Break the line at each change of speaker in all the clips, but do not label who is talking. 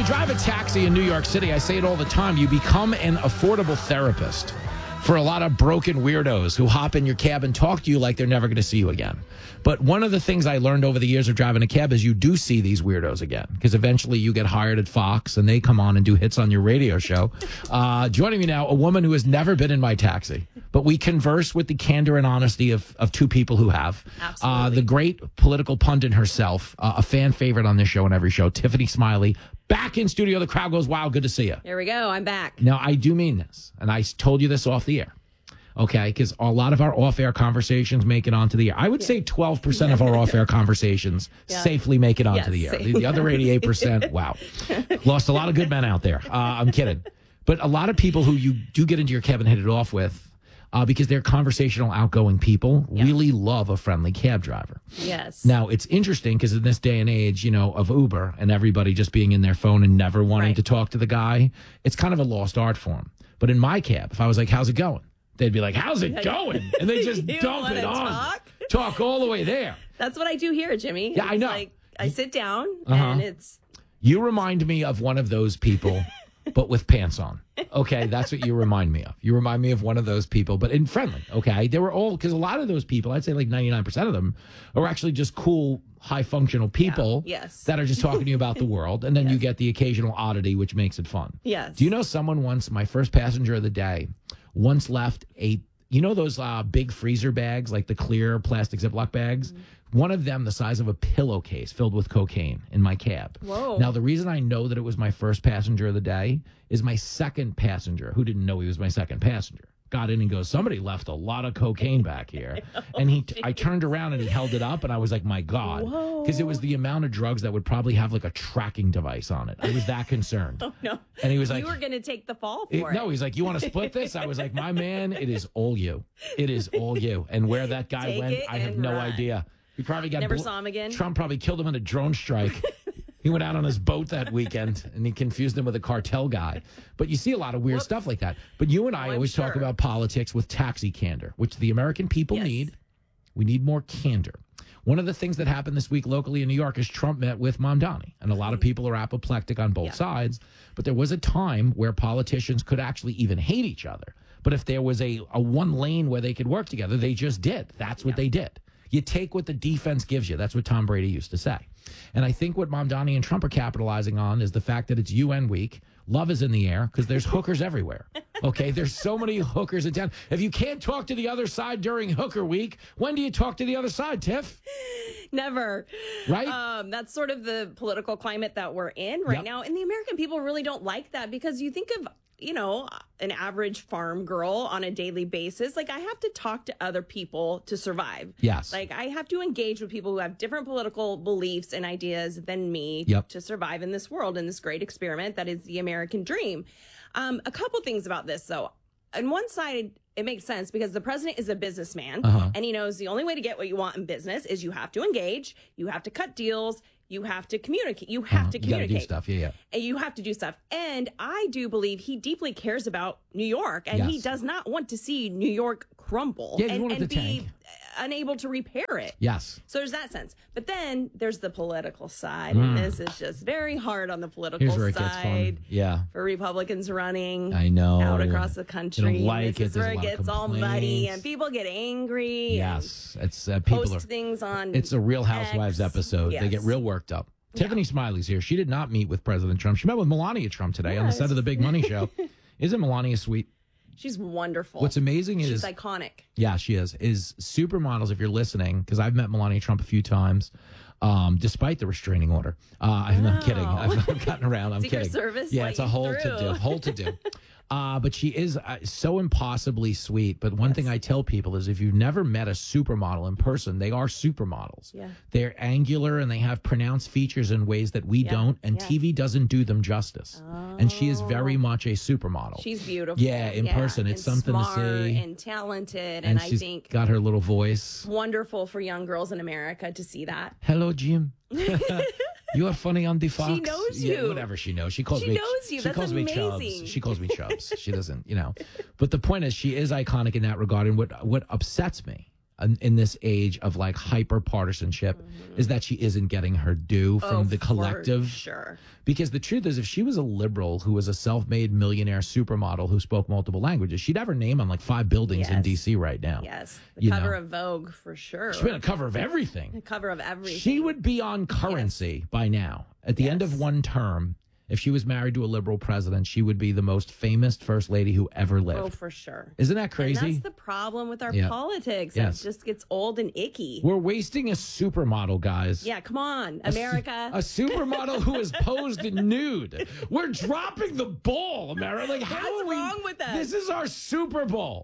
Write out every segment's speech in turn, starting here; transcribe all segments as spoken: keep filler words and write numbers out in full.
you drive a taxi in New York City, I say it all the time, you become an affordable therapist for a lot of broken weirdos who hop in your cab and talk to you like they're never going to see you again. But one of the things I learned over the years of driving a cab is you do see these weirdos again, because eventually you get hired at Fox and they come on and do hits on your radio show. Uh, joining me now, a woman who has never been in my taxi, but we converse with the candor and honesty of, of two people who have.
Absolutely.
Uh, the great political pundit herself, uh, a fan favorite on this show and every show, Tiffany Smiley. Back in studio, the crowd goes wild. Good to see you.
Here we go. I'm back.
Now, I do mean this, and I told you this off the air, okay? Because a lot of our off-air conversations make it onto the air. I would yeah. say twelve percent of our off-air conversations yeah. safely make it onto yes, the air. The, the other eighty-eight percent, wow. Lost a lot of good men out there. Uh, I'm kidding. But a lot of people who you do get into your cab and hit it off with, Uh, because they're conversational, outgoing people, yeah. really love a friendly cab driver.
Yes.
Now, it's interesting because in this day and age, you know, of Uber and everybody just being in their phone and never wanting
right.
to talk to the guy, it's kind of a lost art form. But in my cab, if I was like, how's it going? They'd be like, how's it going? And they just dump it on.
Talk?
talk all the way there.
That's what I do here, Jimmy.
Yeah,
it's
I know.
Like, I sit down
uh-huh.
and it's...
You remind me of one of those people... but with pants on. Okay, that's what you remind me of. You remind me of one of those people, but in friendly, okay? They were all, because a lot of those people, I'd say like ninety-nine percent of them, are actually just cool, high-functional people
yeah, yes.
that are just talking to you about the world, and then
yes.
you get the occasional oddity, which makes it fun.
Yes.
Do you know someone once, my first passenger of the day, once left a, you know those uh, big freezer bags, like the clear plastic Ziploc bags? Mm-hmm. One of them the size of a pillowcase filled with cocaine in my cab.
Whoa.
Now, the reason I know that it was my first passenger of the day is my second passenger, who didn't know he was my second passenger, got in and goes, somebody left a lot of cocaine back here. oh, and he, t- I turned around and he held it up and I was like, my God. Because it was the amount of drugs that would probably have like a tracking device on it. I was that concerned.
oh, no.
And he was like,
you were going to take the fall for
it,
it.
No, he's like, you want to split this? I was like, my man, it is all you. It is all you. And where that guy
take
went, I have no
run.
idea. He probably got
never
bl-
saw him again.
Trump probably killed him in a drone strike. He went out on his boat that weekend and he confused him with a cartel guy. But you see a lot of weird
Whoops.
stuff like that. But you and I
oh,
always
sure.
talk about politics with taxi candor, which the American people
yes.
need. We need more candor. One of the things that happened this week locally in New York is Trump met with Mamdani. And a lot of people are apoplectic on both yeah. sides. But there was a time where politicians could actually even hate each other. But if there was a, a one lane where they could work together, they just did. That's what yeah. they did. You take what the defense gives you. That's what Tom Brady used to say. And I think what Mamdani and Trump are capitalizing on is the fact that it's U N week. Love is in the air because there's hookers everywhere. Okay, there's so many hookers in town. If you can't talk to the other side during hooker week, when do you talk to the other side, Tiff?
Never.
Right?
Um, that's sort of the political climate that we're in right yep. now. And the American people really don't like that because you think of, you know, an average farm girl on a daily basis. Like, I have to talk to other people to survive.
Yes.
Like, I have to engage with people who have different political beliefs and ideas than me
yep.
to survive in this world, in this great experiment that is the American dream. Um, a couple things about this, though. On one side, it makes sense because the president is a businessman,
uh-huh.
and he knows the only way to get what you want in business is you have to engage, you have to cut deals, you have to communicate. You have
uh-huh.
to communicate.
You gotta do stuff, yeah, yeah.
And you have to do stuff. And I do believe he deeply cares about New York, and
yes.
he does not want to see New York crumble
yeah,
and,
and
and
be
tank. unable to repair it.
Yes.
So there's that sense. But then there's the political side,
mm.
and this is just very hard on the political
Here's where it
side.
gets fun. Yeah.
For Republicans running
I know.
out across the country.
They don't like
this
it.
is
There's
where
a
it
lot of
gets all muddy,
complaints.
and people get angry.
Yes. It's uh, people
post
are,
things on
It's a Real Housewives
X.
episode.
Yes.
They get real worked up. Yeah. Tiffany Smiley's here. She did not meet with President Trump. She met with Melania Trump today yes. on the set of the Big Money Show. Isn't Melania sweet?
She's wonderful.
What's amazing
She's
is...
She's iconic.
Yeah, she is. Is supermodels, if you're listening, because I've met Melania Trump a few times, um, despite the restraining order. Uh, I'm
wow.
not kidding. I've, I've gotten around. I'm
Secret
kidding.
Service
yeah, it's a whole
through.
to do. Whole to do. Uh, but she is uh, so impossibly sweet. But one
yes.
thing I tell people is if you've never met a supermodel in person, they are supermodels.
Yeah.
They're angular and they have pronounced features in ways that we
yeah.
don't. And
yeah.
T V doesn't do them justice.
Oh.
And she is very much a supermodel.
She's beautiful.
Yeah, in
yeah.
person. It's
and
something
smart
to see.
And talented.
And,
And,
she's
I think
got her little voice.
Wonderful for young girls in America to see that.
Hello, Jim. You are funny on the Fox.
She knows
yeah,
you.
whatever she knows. She calls
she
me.
knows you.
She
That's
calls me
amazing.
Chubbs. She calls me Chubbs. She doesn't, you know. But the point is, she is iconic in that regard. And what what upsets me in, in this age of like hyper partisanship mm-hmm. is that she isn't getting her due from
oh,
the collective.
Sure.
Because the truth is, if she was a liberal who was a self-made millionaire supermodel who spoke multiple languages, she'd have her name on like five buildings
yes.
in D C right now.
Yes. The
you
cover
know?
of Vogue for sure.
She'd been a cover of everything.
The cover of everything.
She would be on Currency yes. by now. At the yes. end of one term, if she was married to a liberal president, she would be the most famous first lady who ever lived.
Oh, for sure.
Isn't that crazy?
And that's the problem with our
yeah.
politics.
Yes.
It just gets old and icky.
We're wasting a supermodel, guys.
Yeah, come on, America.
A, a supermodel who is posed nude. We're dropping the ball, America. Like, how
What's
are we,
wrong with that?
This is our Super Bowl.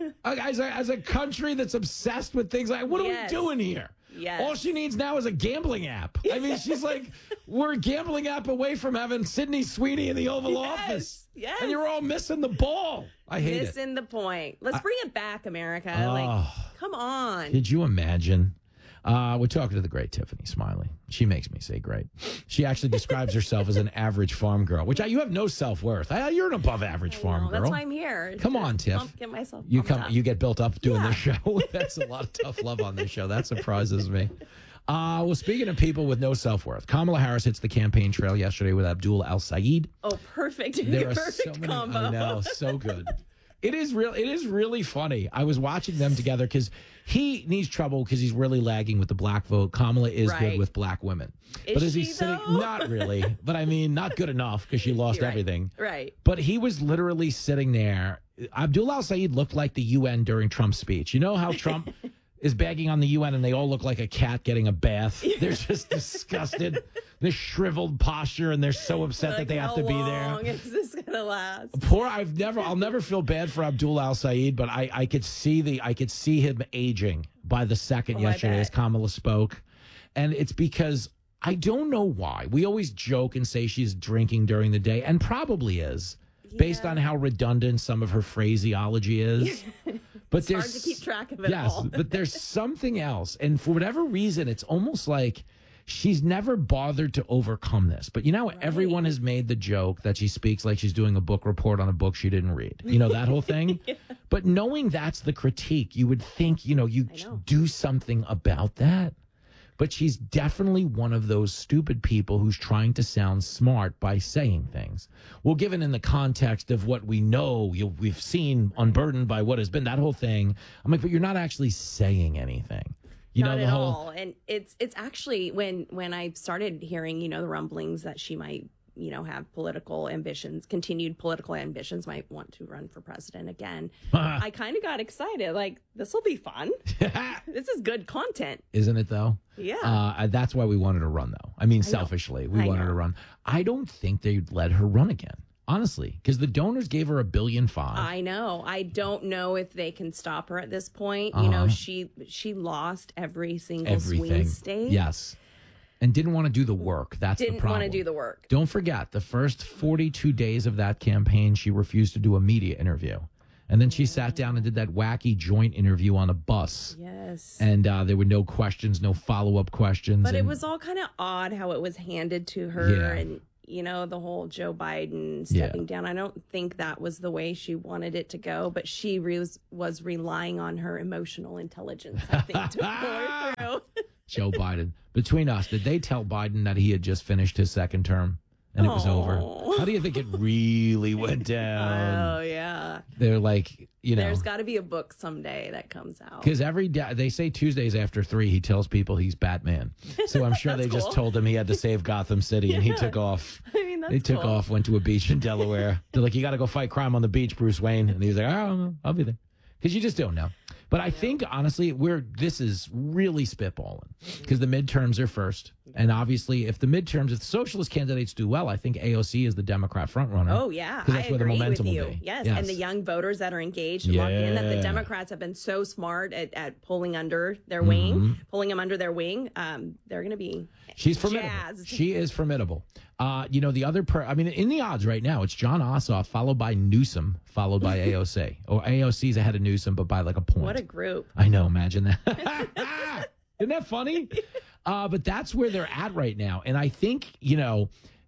As a, as a country that's obsessed with things like, what
yes.
are we doing here?
Yes.
All she needs now is a gambling app. I mean, she's like, we're a gambling app away from having Sydney Sweeney in the Oval
yes.
Office.
Yes.
And you're all missing the ball. I hate
missing
it.
Missing the point. Let's
I,
bring it back, America.
Oh,
like, come on.
Did you imagine? Uh, we're talking to the great Tiffany Smiley. She makes me say great. She actually describes herself as an average farm girl, which I, you have no self-worth. I, you're an above average farm girl.
That's why I'm here.
Come on, Tiff.
Get myself
you come.
up.
You get built up doing
yeah.
this show. That's a lot of tough love on this show. That surprises me. Uh, well, speaking of people with no self-worth, Kamala Harris hits the campaign trail yesterday with Abdul El-Sayed.
Oh, perfect.
There are
perfect
so many,
combo.
I know, so good. It is real. It is really funny. I was watching them together because he needs trouble because he's really lagging with the black vote. Kamala is
right.
good with black women.
Is
but as
she,
he's sitting,
though?
not really. But I mean, not good enough because she lost
right.
everything.
Right.
But he was literally sitting there. Abdul El-Sayed looked like the U N during Trump's speech. You know how Trump is bagging on the U N and they all look like a cat getting a bath. They're just disgusted. This shriveled posture, and they're so upset
like,
that they have to be there.
How long is this gonna last?
Poor, I've never, I'll never feel bad for Abdul El-Sayed, but I, I could see the, I could see him aging by the second
oh,
yesterday as Kamala spoke, and it's because I don't know why. We always joke and say she's drinking during the day, and probably is, yeah. based on how redundant some of her phraseology is. But
it's
there's
hard to keep track of it
yes,
all.
but there's something else, and for whatever reason, it's almost like she's never bothered to overcome this. But you know, right. everyone has made the joke that she speaks like she's doing a book report on a book she didn't read. You know, that whole thing. yeah. But knowing that's the critique, you would think, you know, you know. do something about that. But she's definitely one of those stupid people who's trying to sound smart by saying things. Well, given in the context of what we know, you, we've seen unburdened by what has been, that whole thing, I'm like, but you're not actually saying anything. You
Not
know, the
at
whole...
all. And it's it's actually when when I started hearing, you know, the rumblings that she might, you know, have political ambitions, continued political ambitions, might want to run for president again. I kind of got excited. Like, this will be fun. This is good content.
Isn't it, though?
Yeah.
Uh, that's why we wanted to run, though. I mean, I selfishly, we I wanted know. to run. I don't think they'd let her run again. Honestly, because the donors gave her a billion five.
I know. I don't know if they can stop her at this point. You
uh-huh.
know, she she lost every single
Everything.
swing state.
Yes. And didn't want to do the work. That's
didn't
the problem.
Didn't want to do the work.
Don't forget, the first forty-two days of that campaign, she refused to do a media interview. And then she sat down and did that wacky joint interview on a bus.
Yes.
And uh, there were no questions, no follow-up questions.
But
and...
it was all kind of odd how it was handed to her.
Yeah.
And, you know, the whole Joe Biden stepping
yeah.
down. I don't think that was the way she wanted it to go. But she re- was, was relying on her emotional intelligence, I think, to pull her through.
Joe Biden. Between us, did they tell Biden that he had just finished his second term? And it was
Aww.
over. How do you think it really went down?
Oh, yeah.
They're like, you know.
There's got to be a book someday that comes out.
Because every day, they say Tuesdays after three, he tells people he's Batman. So I'm sure they
cool.
just told him he had to save Gotham City, yeah. and he took off.
I mean, that's
He took
cool.
off, went to a beach in Delaware. They're like, you got to go fight crime on the beach, Bruce Wayne. And he was like, I don't know. I'll be there. Because you just don't know. But I think, honestly, we're this is really spitballing because the midterms are first. And obviously, if the midterms, if the socialist candidates do well, I think A O C is the Democrat frontrunner.
Oh, yeah.
Because that's
I
where the
agree
momentum
with you.
will be.
Yes.
Yes.
And the young voters that are engaged and locked in, that the
Yeah.
Democrats have been so smart at, at pulling under their
Mhm.
wing, pulling them under their wing. Um, they're going to be
She's formidable.
jazzed.
She is formidable. Uh, you know, the other, per- I mean, in the odds right now, it's John Ossoff followed by Newsom, followed by A O C. Or A O C's ahead of Newsom, but by like a point.
What a group.
I know, imagine that. Isn't that funny? Uh, but that's where they're at right now. And I think, you know,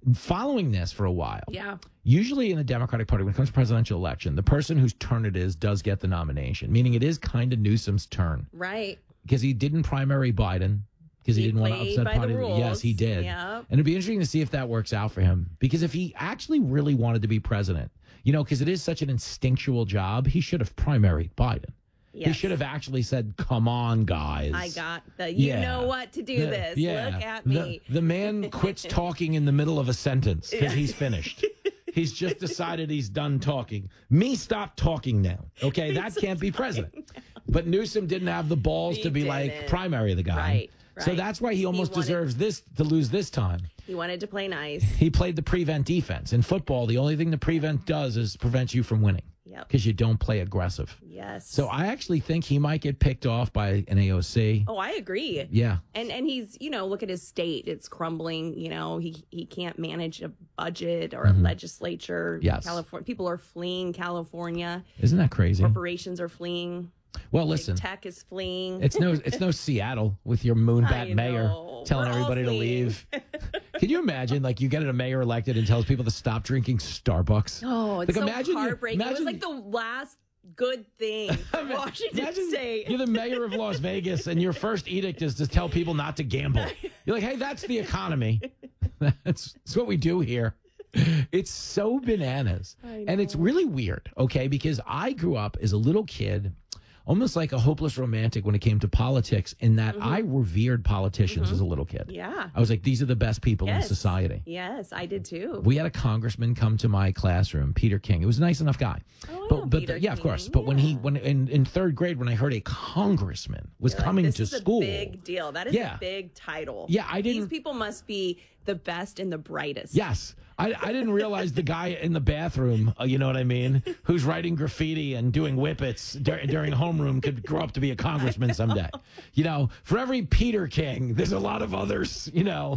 following this for a while,
Yeah.
usually in the Democratic Party, when it comes to presidential election, the person whose turn it is does get the nomination, meaning it is kind of Newsom's turn
Right.
because he didn't primary Biden because he,
He
didn't want to
played
upset
by the
party.
rules.
Yes, he did.
Yep.
And it'd be interesting to see if that works out for him because if he actually really wanted to be president, you know, because it is such an instinctual job, he should have primaried Biden.
Yes.
He should have actually said, "Come on, guys.
I got the, you
Yeah.
know what to do
The-
this.
yeah.
Look at
The-
me.
The, man quits talking in the middle of a sentence because he's finished. He's just decided he's done talking. Me, stop talking now. Okay, that can't be president. But Newsom didn't have the balls
He
to be
didn't.
like primary the guy.
Right,
So
right.
that's why he almost
wanted-
deserves this to lose this time.
He wanted to play nice.
He played the prevent defense. In football, the only thing the prevent does is prevent you from winning
Yep.
because you don't play aggressive.
Yes.
So I actually think he might get picked off by an A O C.
Oh, I agree.
Yeah.
And and he's, you know, look at his state. It's crumbling. You know, he he can't manage a budget or a legislature.
Mm-hmm. Yes.
California people are fleeing California.
Isn't that crazy?
Corporations are fleeing.
Well,
Big
listen.
tech is fleeing.
It's no, it's no Seattle with your moonbat
I
mayor
know.
telling
We're all
everybody to
fleeing.
leave. Can you imagine, like, you get a mayor elected and tells people to stop drinking Starbucks?
Oh, it's
Like,
so
imagine you-
heartbreaking. it
imagine-
was like the last good thing for Washington
Imagine
State.
you're the mayor of Las Vegas, and your first edict is to tell people not to gamble. You're like, hey, that's the economy. That's, that's what we do here. It's so bananas.
I
And it's
know.
really weird, okay? Because I grew up as a little kid, almost like a hopeless romantic when it came to politics, in that
Mm-hmm.
I revered politicians as a little kid.
Yeah.
I was like, these are the best people in
Yes.
society.
Yes, I did too.
We had a congressman come to my classroom, Peter King. He was a nice enough guy.
Oh, I know
but but
Peter
yeah, of course.
King.
But when he
Yeah.
when in, in third grade, when I heard a congressman was
You're like,
coming
this
to
is
school,
a big deal. That is
Yeah.
a big title.
Yeah, I
These
didn't-
people must be the best and the brightest.
yes. I, I didn't realize the guy in the bathroom, uh, you know what I mean, who's writing graffiti and doing whippets dur- during homeroom could grow up to be a congressman someday. You know, for every Peter King, there's a lot of others, you know.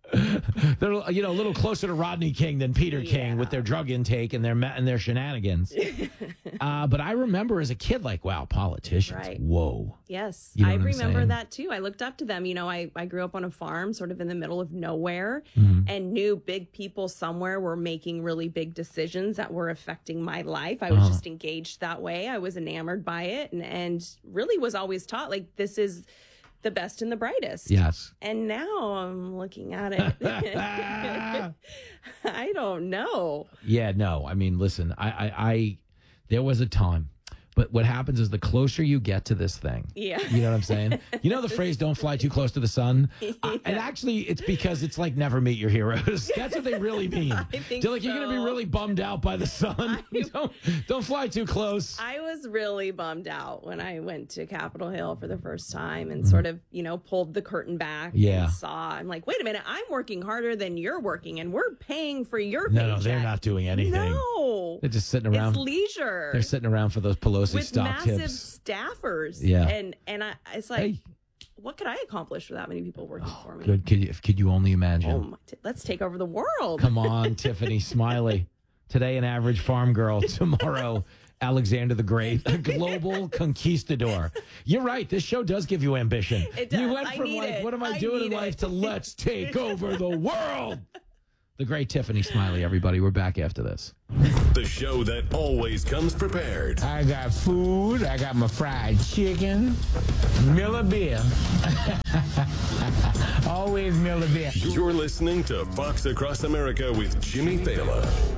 They're, you know, a little closer to Rodney King than Peter King with their drug intake and their ma- and their shenanigans. uh, but I remember as a kid, like, wow, politicians,
Right.
whoa.
Yes,
You know
I
what I'm
remember
saying?
that too. I looked up to them. You know, I, I grew up on a farm sort of in the middle of nowhere
Mm-hmm.
and knew big people somewhere were making really big decisions that were affecting my life. I was
Uh-huh.
just engaged that way. I was enamored by it and, and really was always taught like this is the best and the brightest.
Yes.
And now I'm looking at it. I don't know.
Yeah, no. I mean, listen, I, I, I, there was a time, but what happens is the closer you get to this thing,
Yeah.
you know what I'm saying? You know the phrase "Don't fly too close to the sun," uh, and actually, it's because it's like never meet your heroes. That's what they really mean.
I think
They're like, you're gonna be
so.
really bummed out by the sun. don't don't fly too close.
I was really bummed out when I went to Capitol Hill for the first time and
Mm-hmm.
sort of, you know, pulled the curtain back
Yeah.
and saw. I'm like, wait a minute, I'm working harder than you're working and we're paying for your
No,
paycheck.
no, they're not doing anything.
No.
They're just sitting around.
It's leisure.
They're sitting around for those Pelosi
with
stock
massive
tips.
staffers.
Yeah.
And and I it's like,
Hey,
what could I accomplish with that many people working for me?
good. Could you, could you only imagine?
Oh, my, t- let's take over the world.
Come on, Tiffany Smiley. Today, an average farm girl. Tomorrow, Alexander the Great, a global conquistador. You're right. This show does give you ambition.
It does.
You went
I
from
need
like,
it.
what am I,
I
doing in
need
life
it.
to let's take over the world. The great Tiffany Smiley, everybody. We're back after this.
The show that always comes prepared.
I got food. I got my fried chicken. Miller beer. Always Miller beer.
You're listening to Fox Across America with Jimmy Fallon.